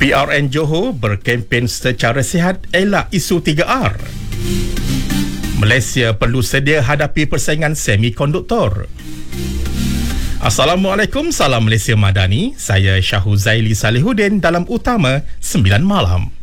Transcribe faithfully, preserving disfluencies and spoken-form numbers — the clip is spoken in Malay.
P R N Johor berkempen secara sihat elak isu tiga R. Malaysia perlu sedia hadapi persaingan semikonduktor. Assalamualaikum, salam Malaysia Madani. Saya Syahuzaili Salihuddin dalam Utama sembilan Malam.